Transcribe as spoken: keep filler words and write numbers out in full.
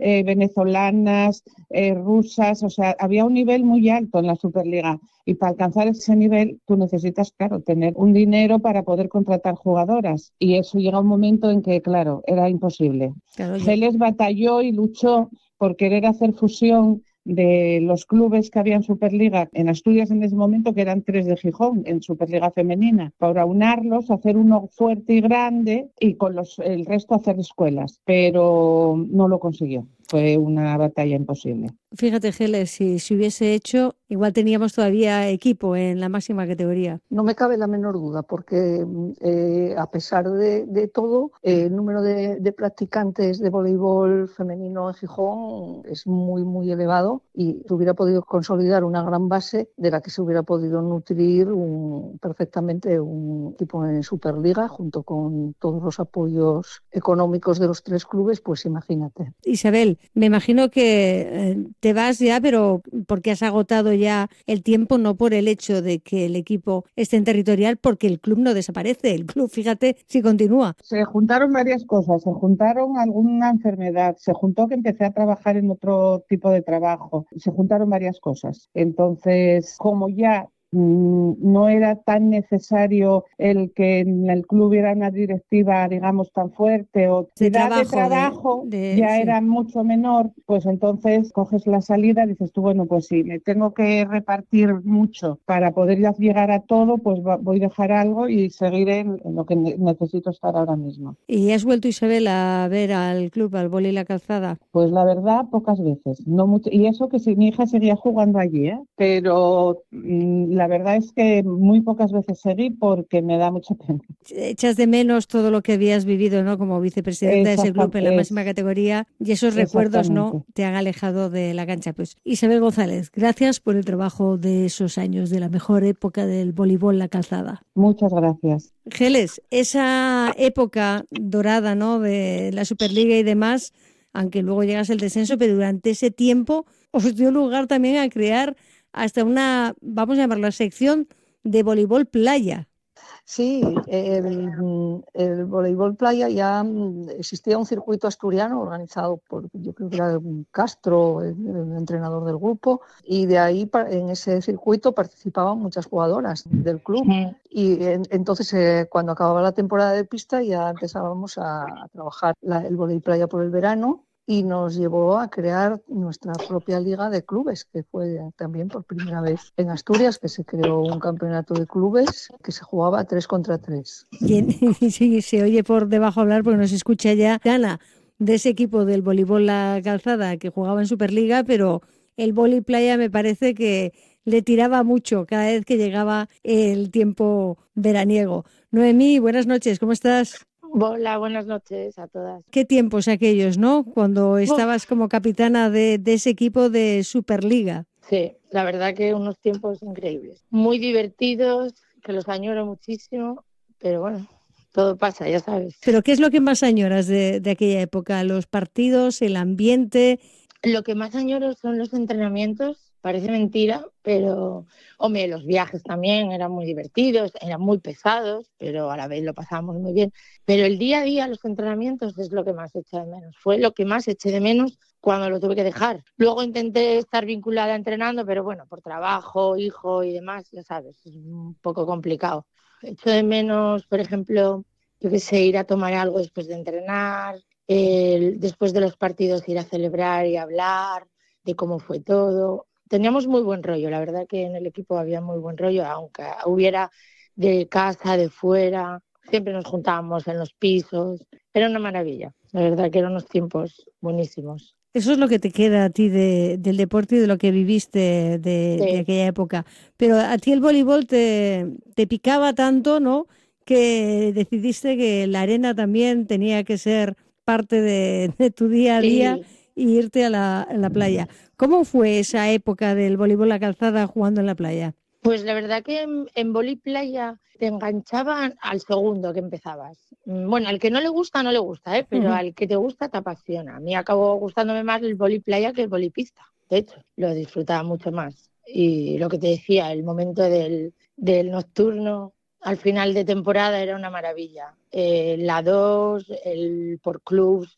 eh, venezolanas, eh, rusas, o sea, había un nivel muy alto en la Superliga. Y para alcanzar ese nivel, tú necesitas, claro, tener un dinero para poder contratar jugadoras. Y eso llega un momento en que, claro, era imposible. Claro, yo. Geles batalló y luchó por querer hacer fusión de los clubes que había en Superliga en Asturias en ese momento, que eran tres de Gijón en Superliga femenina, para unarlos, hacer uno fuerte y grande y con los, el resto hacer escuelas, pero no lo consiguió. Fue una batalla imposible. Fíjate, Geles, si se hubiese hecho, igual teníamos todavía equipo en la máxima categoría. No me cabe la menor duda, porque eh, a pesar de, de todo, eh, el número de, de practicantes de voleibol femenino en Gijón es muy, muy elevado y se hubiera podido consolidar una gran base de la que se hubiera podido nutrir un, perfectamente un equipo en Superliga, junto con todos los apoyos económicos de los tres clubes, pues imagínate. Isabel, me imagino que eh, te vas ya, pero porque has agotado ya el tiempo, no por el hecho de que el equipo esté en territorial, porque el club no desaparece. El club, fíjate, si continúa. Se juntaron varias cosas, se juntaron alguna enfermedad, se juntó que empecé a trabajar en otro tipo de trabajo, se juntaron varias cosas. Entonces, como ya no era tan necesario el que en el club hubiera una directiva, digamos, tan fuerte o De cantidad de trabajo, trabajo de, de, ya sí. era mucho menor, pues entonces coges la salida y dices tú, bueno, pues si me tengo que repartir mucho para poder llegar a todo, pues voy a dejar algo y seguiré en, en lo que necesito estar ahora mismo. ¿Y has vuelto, Isabel, a ver al club, al Vóley La Calzada? Pues la verdad, pocas veces, no mucho, y eso que si mi hija seguía jugando allí, ¿eh? Pero mmm, la verdad es que muy pocas veces seguí porque me da mucha pena. Echas de menos todo lo que habías vivido, ¿no? Como vicepresidenta de ese club en la máxima categoría, y esos recuerdos, ¿no?, te han alejado de la cancha. Pues Isabel González, gracias por el trabajo de esos años, de la mejor época del voleibol La Calzada. Muchas gracias. Geles, esa época dorada, ¿no?, de la Superliga y demás, aunque luego llegas el descenso, pero durante ese tiempo os dio lugar también a crear hasta una, vamos a llamarla, sección de voleibol playa. Sí, el, el voleibol playa ya existía un circuito asturiano organizado por, yo creo que era Castro, el, el entrenador del grupo, y de ahí en ese circuito participaban muchas jugadoras del club. Sí. Y en, entonces eh, cuando acababa la temporada de pista ya empezábamos a, a trabajar la, el voleibol playa por el verano, y nos llevó a crear nuestra propia liga de clubes, que fue también por primera vez en Asturias, que se creó un campeonato de clubes que se jugaba tres contra tres. Y sí, se oye por debajo hablar porque nos escucha ya Ana, de ese equipo del voleibol La Calzada que jugaba en Superliga, pero el vóley playa me parece que le tiraba mucho cada vez que llegaba el tiempo veraniego. Noemí, buenas noches, ¿cómo estás? Hola, buenas noches a todas. Qué tiempos aquellos, ¿no? Cuando estabas como capitana de, de ese equipo de Superliga. Sí, la verdad que unos tiempos increíbles. Muy divertidos, que los añoro muchísimo, pero bueno, todo pasa, ya sabes. ¿Pero qué es lo que más añoras de, de aquella época? ¿Los partidos, el ambiente? Lo que más añoro son los entrenamientos. Parece mentira, pero, hombre, los viajes también eran muy divertidos, eran muy pesados, pero a la vez lo pasábamos muy bien. Pero el día a día, los entrenamientos, es lo que más eché de menos. Fue lo que más eché de menos cuando lo tuve que dejar. Luego intenté estar vinculada entrenando, pero bueno, por trabajo, hijo y demás, ya sabes, es un poco complicado. Echo de menos, por ejemplo, yo qué sé, ir a tomar algo después de entrenar, el, después de los partidos ir a celebrar y hablar de cómo fue todo. Teníamos muy buen rollo, la verdad que en el equipo había muy buen rollo, aunque hubiera de casa, de fuera, siempre nos juntábamos en los pisos, era una maravilla, la verdad que eran unos tiempos buenísimos. Eso es lo que te queda a ti de, del deporte y de lo que viviste de, Sí. de aquella época. Pero a ti el voleibol te, te picaba tanto, ¿no?, que decidiste que la arena también tenía que ser parte de, de tu día a día Sí. y irte a la, a la playa. ¿Cómo fue esa época del voleibol La Calzada jugando en la playa? Pues la verdad que en, en vóley playa te enganchaban al segundo que empezabas. Bueno, al que no le gusta, no le gusta, ¿eh? Pero uh-huh. Al que te gusta, te apasiona. A mí acabó gustándome más el vóley playa que el vóley pista. De hecho, lo disfrutaba mucho más. Y lo que te decía, el momento del, del nocturno al final de temporada era una maravilla. Eh, la dos, el por clubs,